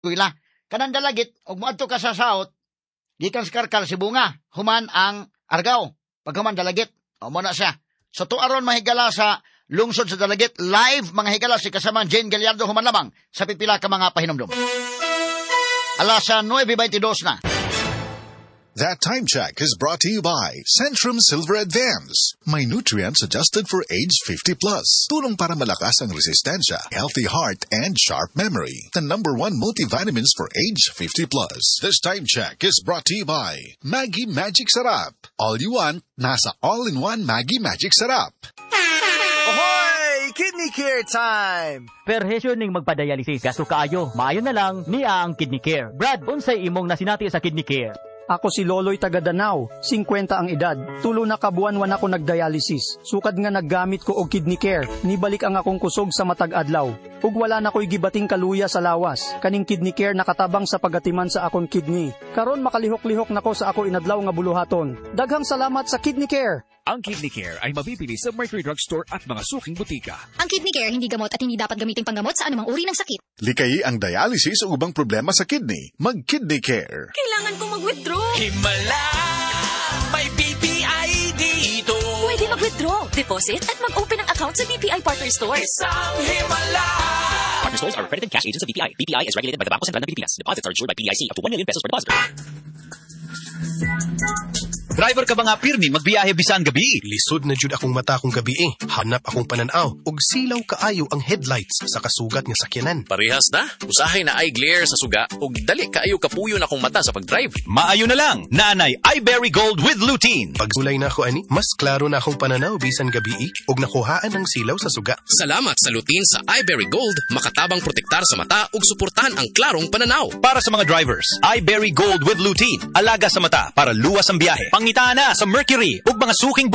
kuila. Kanang dalagit, ug moadto ka sa saot, gikan sa karkal si bunga, human ang argaw, paghuman dalagit, o mo na siya. So tuaron mahigala sa lungsod sa dalagit, live mga higala si kasamang Jane Gallardo human lamang sa pipila ka mga pahinumdum. Alas 9:22 na. That time check is brought to you by Centrum Silver Advance. May nutrients adjusted for age 50 plus. Tulong para malakas ang resistensya, healthy heart, and sharp memory. The #1 multivitamins for age 50 plus. This time check is brought to you by Maggie Magic Sarap. All you want, nasa all-in-one Maggie Magic Sarap. Ahoy! Kidney Care time! Perhesyo ning magpadialysis. Gasto kaayo. Maayo na lang niya ang Kidney Care. Brad, unsay imong nasinati sa Kidney Care? Ako si Loloy taga Danau, 50 ang edad. Tulo na kabuan-wan ako nagdialysis. Sukad nga naggamit ko og Kidney Care. Nibalik ang akong kusog sa matag adlaw. Ug wala na ko'y gibating kaluya sa lawas. Kaning Kidney Care nakatabang sa pagatiman sa akong kidney. Karon makalihok-lihok nako sa ako inadlaw nga buluhaton. Daghang salamat sa Kidney Care. Ang Kidney Care ay mabibili sa Mercury Drug Store at mga suking butika. Ang Kidney Care hindi gamot at hindi dapat gamitin panggamot sa anumang uri ng sakit. Likayi ang dialysis o ubang problema sa kidney. Mag-Kidney Care. Kailangan kong mag-withdraw. Himala! May BPI dito! Pwede mag-withdraw, deposit, at mag-open ng account sa BPI Partner Stores. Isang himala! Partner Stores are accredited cash agents of BPI. BPI is regulated by the Bangko Sentral ng Pilipinas. Deposits are insured by PDIC up to 1 million pesos per depositor. Driver ka ba nga pirmi magbiyahe bisan gabi? Lisod na jud akong mata akong gabi eh. Hanap akong pananaw ug silaw kaayo ang headlights sa kasugat nga sakyanan. Parehas na. Usahay na eye glare sa suga ug dali kaayo kapuyo na akong mata sa pagdrive. Maayo na lang. Naanay iBerry Gold with lutein. Pagsulay na ako ani, mas klaro na akong pananaw bisan gabi eh ug nakuhaan ang silaw sa suga. Salamat sa lutein sa iBerry Gold, makatabang protektar sa mata ug suportahan ang klarong pananaw. Para sa mga drivers, iBerry Gold with lutein. Alaga sa mata para luwas ang biyahe. Pangita na sa Mercury ug mga suking